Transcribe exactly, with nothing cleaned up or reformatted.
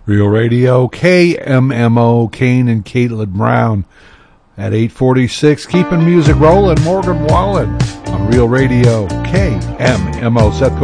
Real Radio, K M M O, Kane and Caitlin Brown. At eight forty-six, keeping music rolling, Morgan Wallen on Real Radio, K M M O. Seth